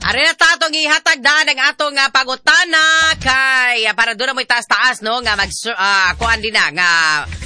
Ari na tatong ihatag ang atong pangutana kay para doon na mo taas-taas no nga kuan din na nga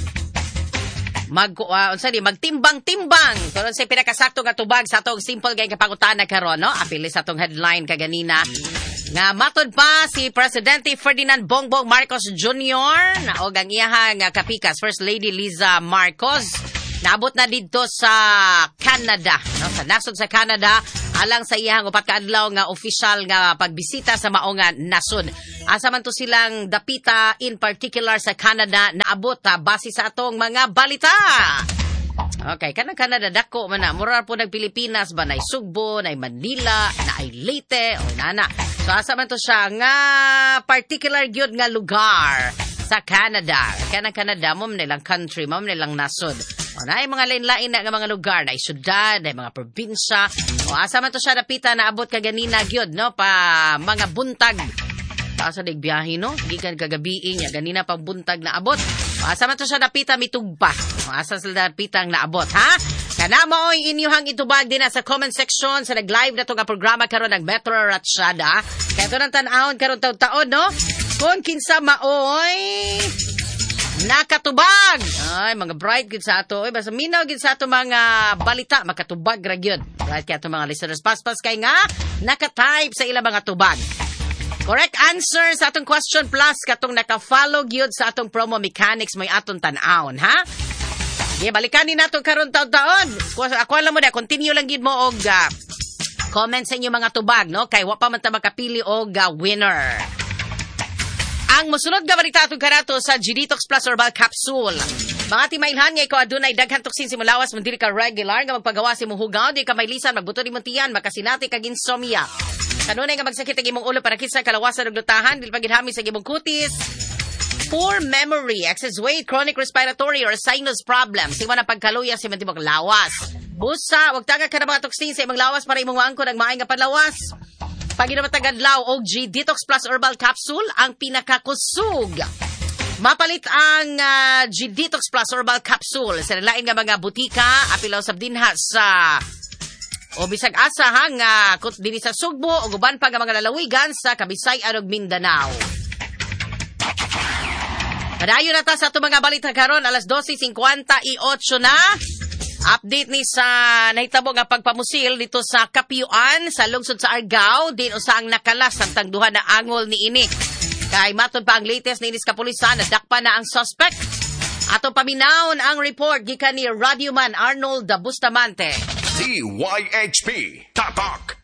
magtimbang-timbang karon sa pinakasakto nga tubag sa atong simple kay kapangutana karon no apil sa atong headline kaganina nga matud pa si Presidente Ferdinand Bongbong Marcos Jr. na og ang iyahang kapikas First Lady Liza Marcos naabot na dito sa Canada no sa nasod sa Canada alang sa iyang upat ka adlaw nga official nga pagbisita sa mao nga nasod. Asa man to silang dapita in particular sa Canada naabot base sa atong mga balita. Okay, kanang Canada dako man na mura po nag Pilipinas ba nay Sugbo, nay Manila, nay Leyte o nana. So asa man to siya nga particular gyud nga lugar sa Canada. Kanang Canada mo nilang country, mo nilang nasod. O na mga lain-lain na nga mga lugar, na syudad, na mga probinsya. O asa man to siya napita na abot kaganina gyud no pa mga buntag. Asa dig biyahe no, gikan kagabiing ya ganina pang buntag na abot. O asa man to siya napita mitugba. O asa sila napitang naabot ha? Kana mo inyuhang itubag din sa comment section sa nag-live na to nga programa karon ng Metro Ratshada. Kaya to nang tan-awon karon taon no. Kung kinsa maoy nakatubag. Ay, mga bright gid sa ato. Ay, basta minaw gid sa ato mga balita. Makatubag ra gyud. Right kaya ato mga listeners. Paspas kay nga nakatype sa ilang mga tubag. Correct answer sa atong question plus katong naka-follow gyud sa atong promo mechanics may atong tan-awon, ha? Yeah, balikan ni nato karon taon-taon. Ako alam mo na, continue lang gid mo og comment sa inyo mga tubag, no? Kay wa pa man ta makapili og winner. Ang musunod nga balita atong karato sa G-Detox Plus Herbal Capsule. Mga timailhan nga ikaw adunay daghan toksin si mulawas man dili ka regular nga magpagawa si muhugaw di ka may lisan magbuto ni tiyan makasinati kag insomnia. Kanunay nga magsakit ang imong ulo para kinsa kalawasan ug lutahan dili pagidhami sa imong kutis. Poor memory, excess weight, chronic respiratory or sinus problems. Sing na pagkaluya sa imong tibok lawas. Busa, wag taga ka na mga toksin sa imong lawas para imong maangkon ang maayong nga panlawas. Paginamatag-adlaw og G-Detox Plus Herbal Capsule ang pinakakusog. Mapalit ang G-Detox Plus Herbal Capsule sa lain nga mga butika apilaw sab dinha sa o bisag asa nga dinhi sa Sugbo ug uban pa nga mga lalawigan sa Kabisayan ug Mindanao. Padayon na ta sa ato mga balita karon alas 12:58 na. Update ni sa nahitabo nga pagpamusil dito sa Kapiuan sa lungsod sa Argao din usaang nakalas ang tangduhan na angol ni ini. Kay matod pa ang latest ni inis kapulisan nadakpa na ang suspect. Ato paminawon ang report gikan ni Radioman Arnold Bustamante. DYHP Tatak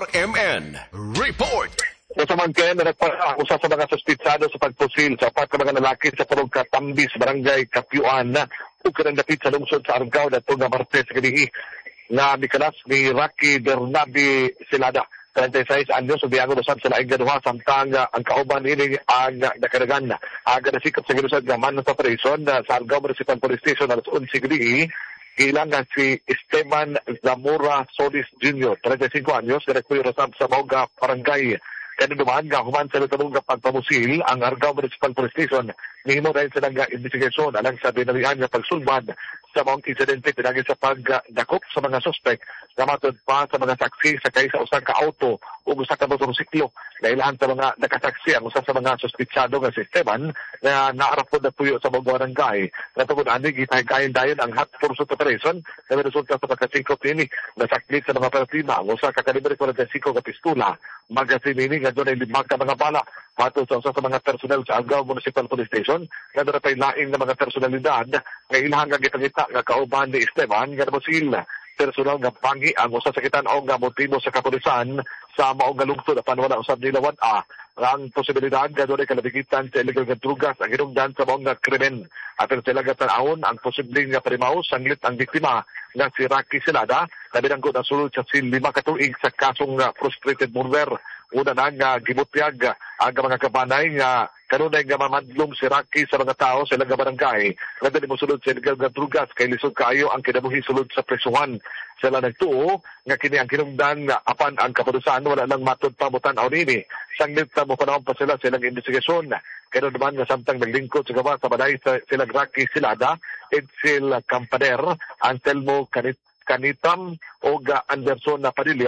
RMN Report. Nasaman kayo na nagpasa sa mga suspitsado sa pagpusil sa apat ka mga lalaki sa Purog Katambis, Barangay Kapiuan na ukirang dapit sa lungsod sa Argao na ito nga Martes kanihi na mikalas ni Rocky Bernabe Silada. 36 anyos sa biyago usab sa laing gaduha samtang ang kauban ini ang nakaragan aga na sikap sa gilusad nga man sa operation sa Argao Municipal Police Station alas 11 kanihi ilang si Esteban Zamora Solis Jr. 35 anyos direktor usab sa Mauga Barangay. Kaya dumaan nga human sa lutabong pagpamusil ang Argao Municipal Police Station nihimo dahil sa nga investigasyon alang sa binalihan nga pagsulbad sa maong insidente pinagin sa pagdakop sa mga suspect na matod pa sa mga saksi sa kaisa usang ka auto o usa ka motorsiklo na ilahan sa mga nakasaksi ang usa sa mga suspitsado nga si Esteban na naarapod na puyo sa mga barangay na tungod ani gitay-kayin dayon ang hot pursuit operation na resulta sa pagkasingkot ini nasaklit sa mga partida ang usa ka kalibre 45 ka pistola magasin ini nga doon ay 5 ka mga bala matod sa usa sa mga personel sa Argao Municipal Police Station na doon ay laing na mga personalidad nga ilahang nga gitangita nga kauban ni Esteban nga namusil personal nga pangi ang usa sa kitan-aw nga motibo sa kapulisan sa maong nga lungsod apan wala usab nila wad-a ang posibilidad nga doon ay kalabigitan sa illegal nga drugas ang hinungdan sa maong nga krimen. Atin sila nga tan-awon ang posibleng nga parimaw sanglit ang biktima nga si Rocky Silada na binanggod ang sulod sa 5 katuig sa kasong frustrated murder. Una na nga gibutyag ang mga kabanay nga kanunay nga mamadlong si Rocky sa mga tao sa ilang barangay nga dali mo sulod sa illegal nga drugas kay lisod kaayo ang kinabuhi sulod sa presuhan. Sila nagtuo nga kini ang kinungdan nga apan ang kapulisan wala nang matod pa mutan-aw nini. Sanglit na mo panahon pa sila sa ilang investigasyon. Kaya naman nga samtang naglingkod sa gawa sa balay sila Rocky Silada, Edsel Campaner, Anselmo Canitam o Anderson na Padilla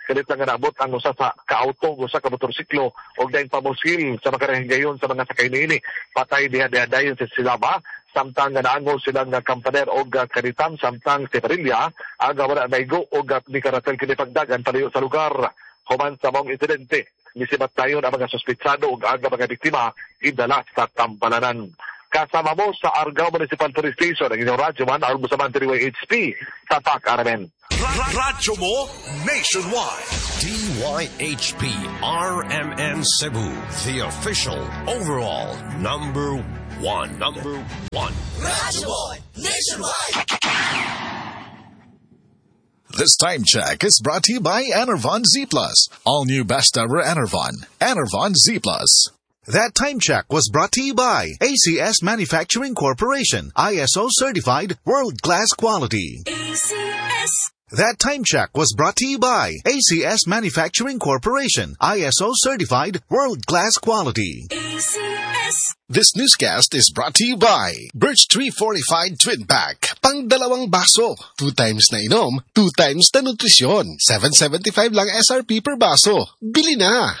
kalit nga naabot ang usa sa ka-auto, usa ka motorsiklo o dayon pamusil sa makarehigayon sa mga sakay niini. Patay diha-dayon sa silaba samtang nga naangol silang kampaner o karitam samtang tiparilya aga wala naigo o ni karatel kini pagdagan palayo sa lugar. Human sa mong insidente, nisibat tayo ang mga suspitsado o aga mga biktima idala sa tampalanan. Kasama mo sa Argao Municipal Police Station ang inyong radyo man, Albo sa Manteriway HP, Tatak RMN. Radyo mo nationwide. DYHP RMN Cebu, the official overall number one. Radyo mo nationwide. This time check is brought to you by Enervon Z+. All new best ever Enervon. Enervon Z+. That time check was brought to you by ACS Manufacturing Corporation. ISO certified world-class quality. ACS. That time check was brought to you by ACS Manufacturing Corporation. ISO certified world-class quality. ACS. This newscast is brought to you by Birch Tree Fortified Twin Pack. Pang dalawang baso. 2 times na inom, 2 times na nutrisyon. $7.75 lang SRP per baso. Bili na!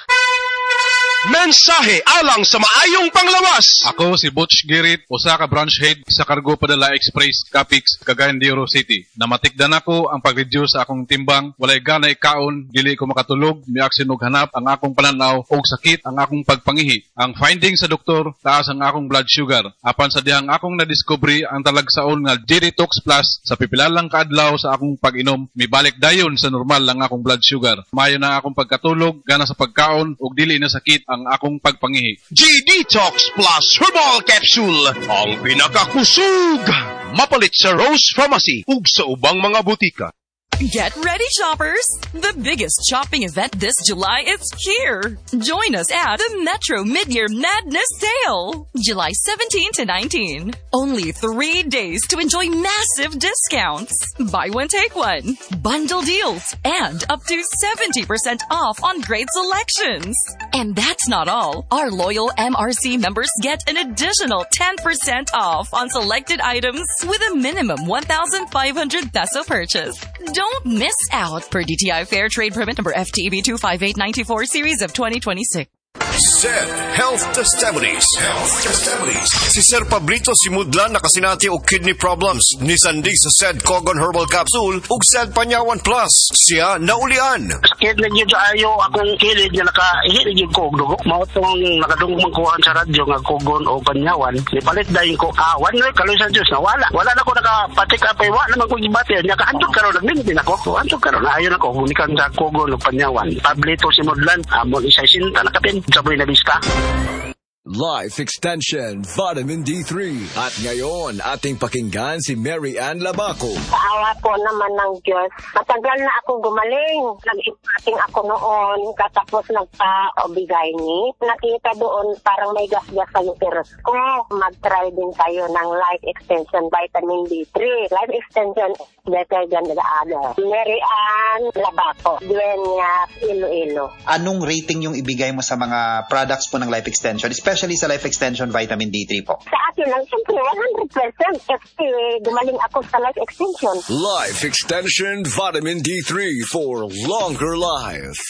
Mensahe alang sa maayong panglawas. Ako si Butch Girit, usa ka branch head sa Cargo Padala Express, Capix, Cagayan de Oro City. Namatikdan ako ang pag-reduce sa akong timbang, walay ganay kaon, dili ko makatulog, miaksin og hanap ang akong pananaw og sakit ang akong pagpangihi. Ang finding sa doktor, taas ang akong blood sugar. Apan sa dihang akong nadiscovery ang talagsaon nga G-Detox Plus sa pipilalang kaadlaw sa akong pag-inom, mibalik dayon sa normal ang akong blood sugar. Mayo na akong pagkatulog, gana sa pagkaon og dili na sakit ang akong pagpangihi. G-Detox Plus Herbal Capsule, ang pinakakusog. Mapalit sa Rose Pharmacy ug sa ubang mga butika. Get ready, shoppers! The biggest shopping event this July is here. Join us at the Metro Mid-Year Madness Sale, July 17 to 19. Only 3 days to enjoy massive discounts. Buy one, take one. Bundle deals and up to 70% off on great selections. And that's not all. Our loyal MRC members get an additional 10% off on selected items with a minimum 1,500 peso purchase. Don't miss out per DTI Fair Trade Permit number FTEB 25894 series of 2026. SED Health Testimonies. Si Sir Pablito Simudlan nakasinati og kidney problems. Ni Sandig sa SED Cogon Herbal Capsule ug SED Panyawan Plus. Siya naulian. Sakit na yun ayo akong kilid nga nakaihit yung ko og dugo. Mao tong nakadungog kuhaan sa radyo nga Cogon o Panyawan. Nipalit dayon ko awan na kaloy sa Dios na wala na ko nakapatik up wa naman ko gibati nya kaandog karon nagminti nako. Andog karon ayo nako unikan sa Cogon o Panyawan. Pablito Simudlan amon isa sinta nakapin sabay na lista. Life Extension Vitamin D3. At ngayon, ating pakinggan si Mary Ann Labaco. Paawa po naman ng Diyos. Matagal na ako gumaling. Nag-ipating ako noon, katapos nagpa-obigay ni. Nakita doon parang may gas-gas sa uterus ko. Mag-try din kayo ng Life Extension Vitamin D3. Life Extension is better than the other. Mary Ann Labaco, Dueña, Iloilo. Anong rating yung ibigay mo sa mga products po ng Life Extension? Especially sa Life Extension Vitamin D3 po. Sa akin lang, siyempre, 100% kasi gumaling ako sa Life Extension. Life Extension Vitamin D3 for longer life.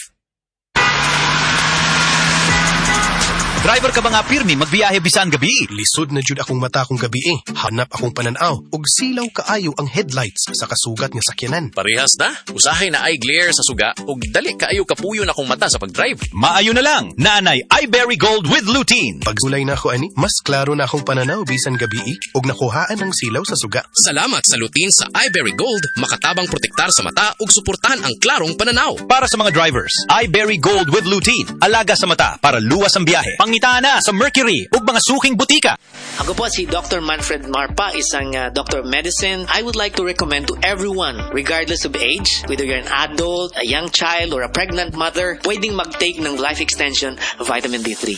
Driver ka ba nga pirmi magbiyahe bisan gabi? Lisod na jud akong mata kong gabi Hanap akong pananaw ug silaw kaayo ang headlights sa kasugat nga sakyanan. Parehas na. Usahay na eye glare sa suga ug dali kaayo kapuyo na akong mata sa pagdrive. Maayo na lang. Naanay iBerry Gold with lutein. Pagsulay na ako ani, mas klaro na akong pananaw bisan gabi ug nakuhaan ang silaw sa suga. Salamat sa lutein sa iBerry Gold, makatabang protektar sa mata ug suportahan ang klarong pananaw. Para sa mga drivers, iBerry Gold with lutein. Alaga sa mata para luwas ang biyahe. Pangitaan na sa Mercury ug mga suking butika. Ako po si Dr. Manfred Marpa, isang Doctor of Medicine. I would like to recommend to everyone, regardless of age, whether you're an adult, a young child, or a pregnant mother, pwedeng mag-take ng Life Extension Vitamin D3.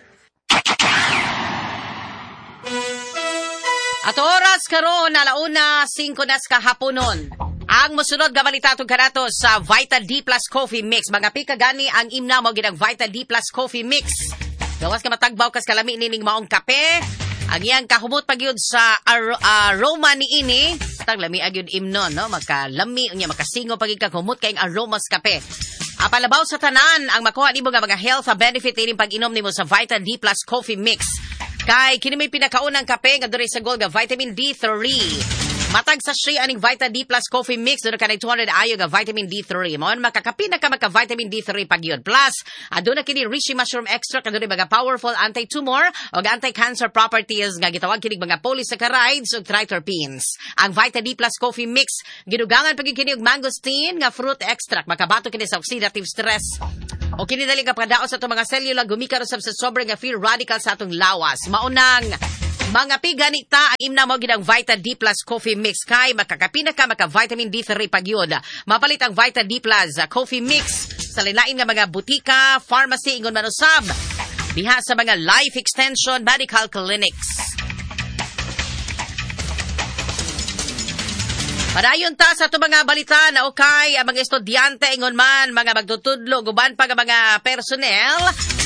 At oras karon alauna 5 na sa kahaponon. Ang musunod nga balitatong kanato sa Vital D Plus Coffee Mix. Mga pika gani ang imna mo ginang Vital D Plus Coffee Mix. Gawas ka matagbaw kas kalami nining maong kape. Ang iyang kahumot pagyud sa aroma ni ini. Tag lami agyud imnon no, makalami unya makasingo pagig kahumot kay aromas kape. Apalabaw sa tanan ang makuha nimo nga mga health benefit ining pag-inom nimo sa Vita D Plus Coffee Mix. Kay kini may pinakaunang kape nga diri sa gold nga vitamin D3. Matag sa siya aning Vita D Plus Coffee Mix doon ka 200 ayo nga vitamin D3. Maon makakapi na ka vitamin D3 pag yun. Plus, aduna kini Reishi Mushroom Extract aduna mga powerful anti-tumor o anti-cancer properties nga gitawag kini mga polysaccharides ug triterpenes. Ang Vita D Plus Coffee Mix gidugangan pag kini og mangosteen nga fruit extract makabato kini sa oxidative stress. O kini dali ka pagdaot sa itong mga selula gumika usab sa sobrang nga free radical sa atong lawas. Maunang mga piganita ang imna mo ginang Vita D Plus Coffee Mix kay makakapina ka maka-vitamin D3 pagyod. Mapalit ang Vita D Plus Coffee Mix sa lain nga mga butika, pharmacy, ingon man usab diha sa mga life extension medical clinics. Padayon ta sa ito mga balita na okay ang mga estudyante ingon man mga magtutudlo guban pa mga personnel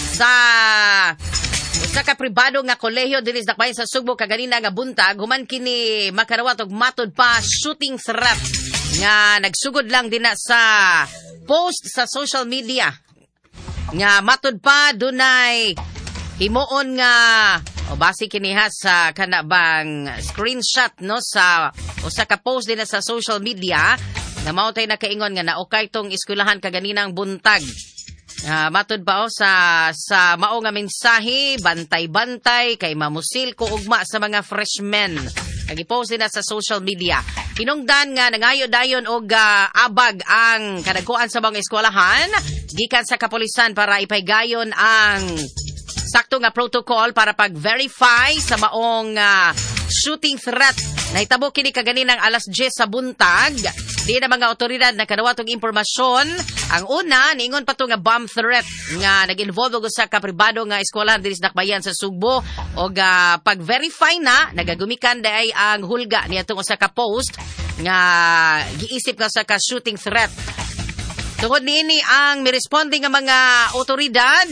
sa pribado nga kolehiyo diri sa Dakbayan sa Sugbo kaganina nga buntag human kini makarawat og matod pa shooting threat nga nagsugod lang din sa post sa social media nga matod pa dunay himuon nga o basi kini sa kanabang screenshot no sa usa ka post din sa social media na mao tay nakaingon nga naokay tong eskwelahan kaganina ang buntag. Matud pa sa mao nga mensahe bantay-bantay kay mamusil ko ugma sa mga freshmen. Nagipost din sa social media. Hinungdan nga nangayo-dayon og abag ang kadagkuan sa mga eskwelahan gikan sa kapulisan para ipaygayon ang sakto nga protocol para pag-verify sa maong shooting threat. Nahitabo kini kaganinang alas 10 sa buntag. Di na mga otoridad na kanawat og impormasyon. Ang una, niingon pa to nga bomb threat nga nag-involve og sa kapribado nga eskwelahan diri sa Dakbayan sa Sugbo. Og pag-verify na, nagagumikan day ang hulga niya itong usa ka post nga giisip ka sa ka shooting threat. Tungod niini ang miresponding nga mga otoridad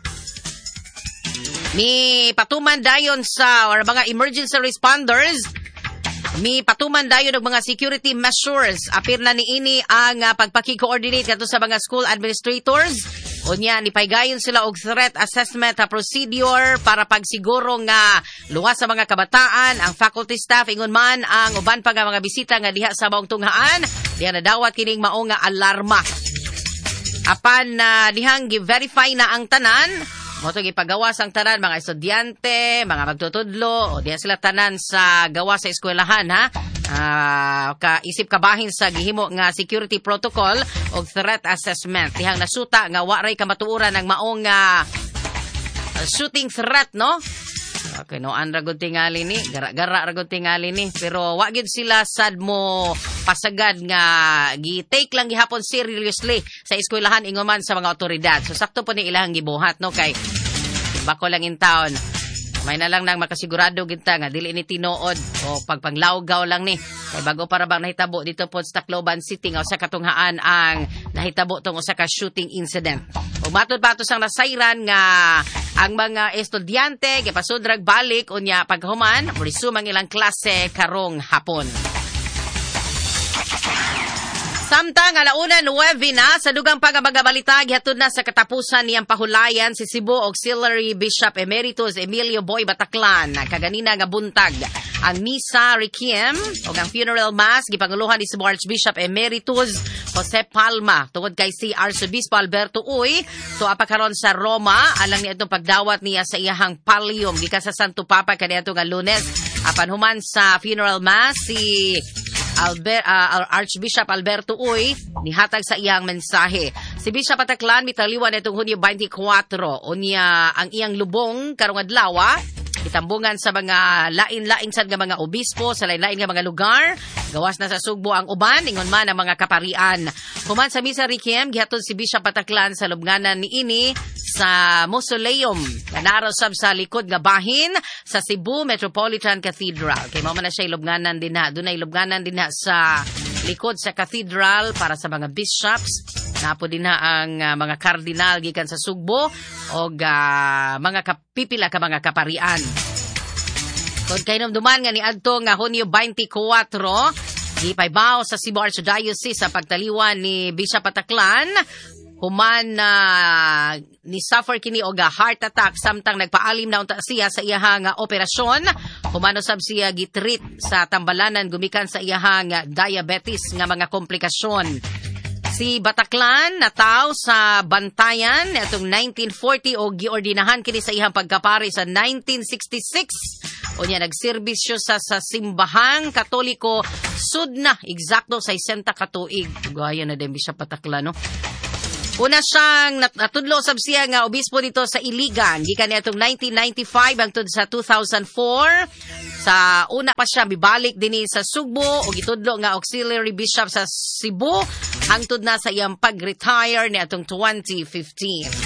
mi patuman dayon sa or mga emergency responders mi patuman dayon og mga security measures apir na niini ang pagpaki-coordinate kadto sa mga school administrators unya ni paygayon sila og threat assessment procedure para pagsiguro nga luwas sa mga kabataan ang faculty staff ingon man ang uban pa nga mga bisita nga diha sa maong tunghaan diha nadawat kining mao nga alarma apan dihang gi-verify na ang tanan. Moto gipagawas ang tanan mga estudyante, mga magtutudlo o diha sila tanan sa gawa sa eskwelahan ha. Kaisip kabahin sa gihimo nga security protocol o threat assessment. Dihang nasuta nga waray kamatuoran ang maong shooting threat no. Okay, no andra gud tingali ni, gara-gara ra gud tingali ni, pero wa gyud sila sad mo pasagad nga gi-take lang gihapon seriously sa eskwelahan ingon man sa mga otoridad. So sakto po ni ilang gibuhat no kay bako lang in town. May na lang nang makasigurado kita nga dili ni tinuod o pagpanglawgaw lang ni. Kay bago para bang nahitabo dito po sa Tacloban City nga usa ka tunghaan ang nahitabo tong usa ka shooting incident. Ug matud pa sang nasayran nga ang mga estudyante gipasudrag balik unya paghuman resume ang ilang klase karong hapon. Samtang alauna 9 na sa dugang pagabagabalita gihatod na sa katapusan niyang pahulayan si Cebu Auxiliary Bishop Emeritus Emilio Boy Bataclan kaganina nga buntag ang misa requiem o ang funeral mass gipanguluhan ni Cebu Archbishop Emeritus Jose Palma tungod kay si Arcebispo Alberto Uy to apakaron sa Roma alang ni itong pagdawat niya sa iyahang pallium gikan sa Santo Papa kaniadto nga Lunes apan human sa funeral mass si Archbishop Alberto Uy nihatag sa iyang mensahe. Si Bishop Bataclan mitaliwan itong Hunyo 24 unya ang iyang lubong karong adlaw itambungan sa mga lain-laing sad nga mga obispo sa lain-lain nga mga lugar. Gawas na sa Sugbo ang uban ingon man ang mga kaparian. Human sa misa requiem gihatod si Bishop Bataclan sa lubnganan niini sa mausoleum kanaro sab sa likod nga bahin sa Cebu Metropolitan Cathedral. Kay mao man na siya lubnganan din na dunay lubnganan din na sa likod sa cathedral para sa mga bishops. Napo din na ang mga kardinal gikan sa Sugbo o mga pipila ka mga kaparian. Kung kainomduman nga ni adto nga Hunyo 24, gipaybaw sa Cebu Archdiocese sa pagtaliwan ni Bishop Bataclan human na ni suffer kini og heart attack samtang nagpaalim na unta siya sa iyahang operasyon. Human usab siya gitreat sa Tambalanan gumikan sa iyahang diabetes nga mga komplikasyon. Si Bataclan nataw sa bantayan atong 1940 o giordinahan kini sa iyang pagkapari sa 1966. Unya nagserbisyo sa simbahang Katoliko sudna eksakto 60 ka tuig. Gaya na din siya Bataclan, no? Una siyang natudlo sab siya nga obispo dito sa Iligan gikan niadtong 1995 hangtod sa 2004. Sa una pa siya mibalik dinhi sa Sugbo ug gitudlo nga auxiliary bishop sa Cebu hangtod na sa iyang pag-retire niadtong 2015.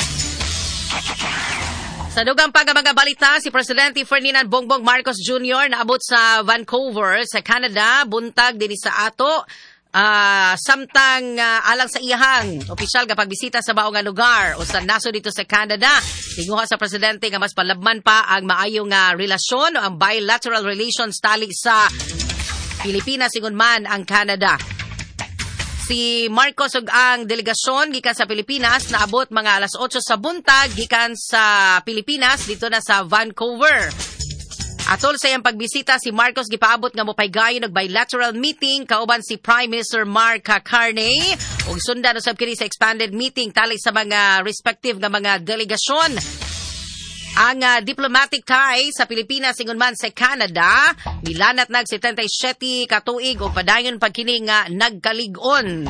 Sa dugang mga balita, si Presidente Ferdinand Bongbong Marcos Jr. naabot sa Vancouver sa Canada buntag dinhi sa ato. Samtang alang sa iyahang opisyal nga pagbisita sa baong nga lugar o sa naso dito sa Canada, tinguha sa presidente nga mas palabman pa ang maayong relasyon o ang bilateral relations tali sa Pilipinas ingon man ang Canada. Si Marcos ug ang delegasyon gikan sa Pilipinas naabot mga alas 8 sa buntag gikan sa Pilipinas dito na sa Vancouver. Atol sa iyang pagbisita, si Marcos gipaabot nga mopaygayon og bilateral meeting kauban si Prime Minister Mark Carney ug sundan usab kini sa expanded meeting tali sa mga respective nga mga delegasyon. Ang diplomatic tie sa Pilipinas ingon man sa Canada milanat nag 77 ka tuig ug padayon pag kini nga nagkalig-on.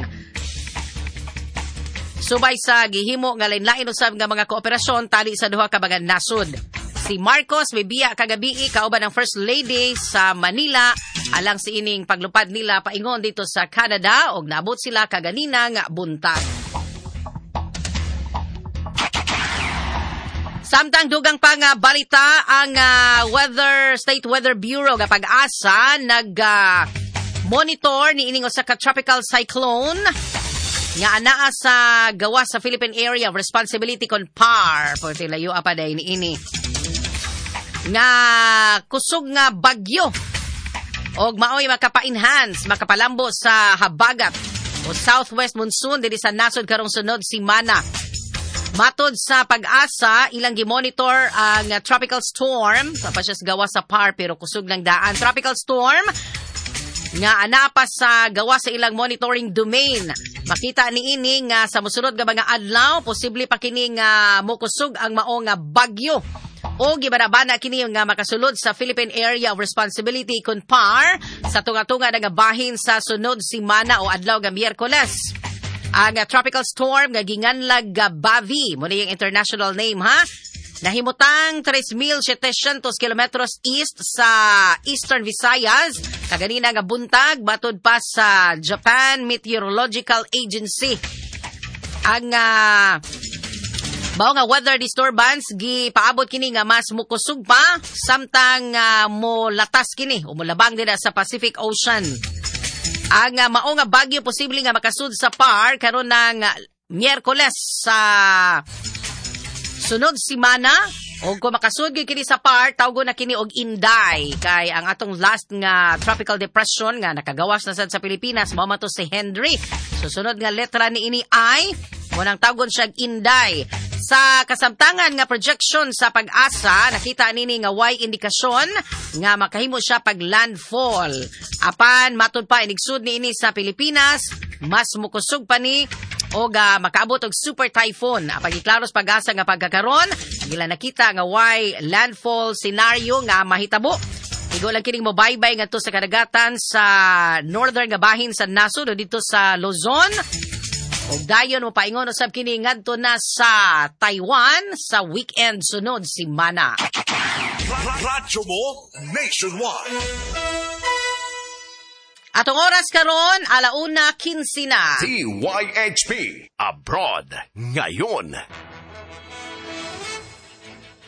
Subay sa gihimo nga lain-lain usab nga mga kooperasyon tali sa duha ka mga nasod. Si Marcos may biya kagabi kauban ng First Lady sa Manila alang si ining paglupad nila paingon dito sa Canada ug naabot sila kaganina nga buntag. Samtang dugang pa nga balita ang State Weather Bureau nga pag-asa monitor ni ining usa ka tropical cyclone nga anaa sa gawas sa Philippine Area of Responsibility kon PAR porti layo pa day ini nga kusog nga bagyo og maoy makapa-enhance makapalambo sa habagat o southwest monsoon diri sa nasod karong sunod semana. Matod sa pag-asa ilang gimonitor ang tropical storm sa pasyas gawas sa PAR pero kusog lang daan. Tropical storm nga ana pa sa gawas sa ilang monitoring domain. Makita ni ini nga sa mosunod nga mga adlaw posible pa kini nga mokusog ang mao nga bagyo o gibanabana kini nga makasulod sa Philippine Area of Responsibility kun PAR sa tunga-tunga nga bahin sa sunod semana o adlaw nga Miyerkules. Ang tropical storm nga ginganlag Bavi mo na yung international name ha. Nahimutang 3,700 kilometros east sa Eastern Visayas. Kaganina nga buntag matod pa sa Japan Meteorological Agency. Ang mao nga weather disturbance gipaabot kini nga mas mukusog pa samtang mo latas kini o molabang dira sa Pacific Ocean. Ang mao nga bagyo posible nga makasud sa PAR karon ng Miyerkules sa sunod semana o kung makasud kini sa PAR tawgo na kini og Inday kay ang atong last nga tropical depression nga nakagawas na sad sa Pilipinas mao mato si Henry. Susunod nga letra ni ini ay munang tawgon siya Inday. Sa kasamtangan nga projection sa pag-asa, nakita nini nga way indikasyon nga makahimo siya pag landfall. Apan matud pa inigsud ni ini sa Pilipinas, mas mukusog pa ni o makaabot og super typhoon. Apag iklaros pag-asa nga pagkakaron, gila nakita nga way landfall scenario nga mahitabo. Igo lang kining mobaybay nga to sa kadagatan sa northern nga bahin sa nasod o dito sa Luzon. O dayon mo paingon usab kini ngadto na sa Taiwan sa weekend sunod semana. Radyo mo nationwide. Atong oras karon 1:15 na. TYHP Abroad ngayon.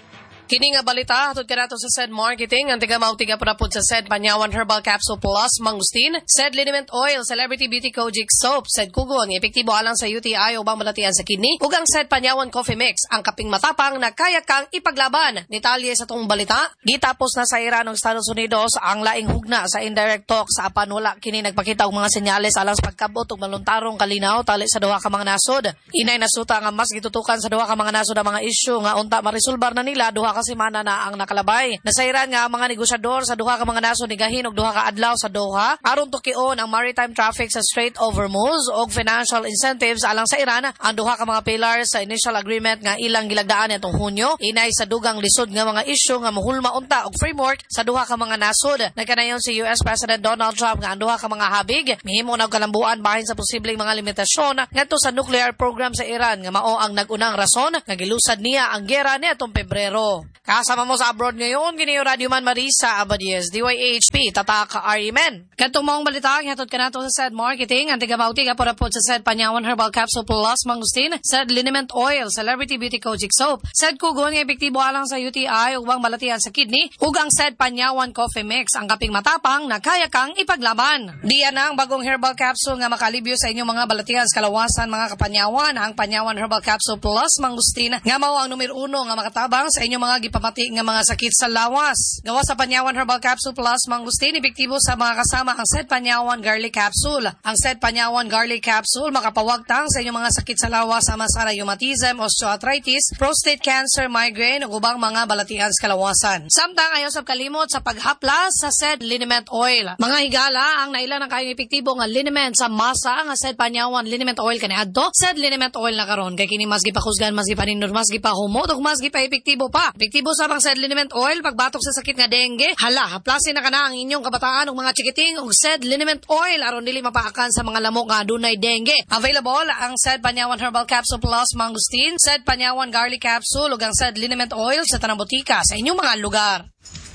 Kini nga balita hatod kanato sa SED Marketing ang tiga mautiga pud sa SED Panyawan Herbal Capsule Plus Mangustin, SED Liniment Oil, Celebrity Beauty Kojic Soap, SED Kugon, epektibo alang sa UTI o bang malatian sa kidney, ug ang SED Panyawan Coffee Mix, ang kaping matapang na kaya kang ipaglaban. Detalye sa tong balita, gitapos na sa Iran ng Estados Unidos ang laing hugna sa indirect talk sa apan wala kini nagpakita og mga senyales alang sa pagkabot ug maluntarong kalinaw tali sa duha ka mga nasod. Inay nasuta nga mas gitutukan sa duha ka mga nasod ang mga isyu nga unta marisolbar na nila duha ka semana na ang nakalabay. Nasairan nga ang mga negosyador sa duha ka mga nasod nigahin og duha ka adlaw sa Doha aron tukion ang maritime traffic sa Strait of Hormuz og financial incentives alang sa Iran ang duha ka mga pillars sa initial agreement nga ilang gilagdaan nitong Hunyo. Inay sa dugang lisod nga mga isyu nga mahulma unta og framework sa duha ka mga nasod. Nagkanayon si US President Donald Trump nga ang duha ka mga habig mihimo og kalambuan bahin sa posibleng mga limitasyon ngadto sa nuclear program sa Iran nga mao ang nagunang rason nga gilusad niya ang gera niadtong Pebrero. Kasama mo sa abroad ngayon, giniyo Radio Man Marisa Abadies, DYHP, Tataka Arimen. Katong maong balita, hatod ka nato sa SED Marketing, ang tiga-mauti ka po sa SED Panyawan Herbal Capsule Plus Mangustin, SED Liniment Oil, Celebrity Beauty Kojic Soap, SED Kugon, nga epektibo alang sa UTI, ubang balatian sa kidney, ug ang SED Panyawan Coffee Mix, ang kaping matapang na kaya kang ipaglaban. Diyan na ang bagong herbal capsule nga makalibyo sa inyong mga balatian sa kalawasan mga kapanyawan, ang Panyawan Herbal Capsule Plus Mangustin, nga mao ang numero 1 nga makatabang sa inyong mga gipamati nga mga sakit sa lawas. Gawa sa Panyawan Herbal Capsule Plus Mangustin, epektibo sa mga kasama ang SED Panyawan Garlic Capsule. Ang SED Panyawan Garlic Capsule makapawagtang sa inyong mga sakit sa lawas sama sa rheumatism, osteoarthritis, prostate cancer, migraine ug ubang mga balatian sa kalawasan. Samtang ayo sa kalimot sa paghaplas sa SED Liniment Oil. Mga higala ang naila ng kayong epektibo nga liniment sa masa nga SED Panyawan Liniment Oil kaniadto. SED Liniment Oil na karon kay kini mas gipakusgan, mas gipaninor, mas gipahumot ug mas gipa-epektibo pa. Epektibo sa pang SED Liniment Oil pagbatok sa sakit nga dengue. Hala, haplasin na kana ang inyong kabataan ug mga chikiting og SED Liniment Oil aron dili mapaakan sa mga lamok nga adunay dengue. Available ang SED Panyawan Herbal Capsule Plus Mangustin, SED Panyawan Garlic Capsule ug ang SED Liniment Oil sa tanang botika sa inyong mga lugar.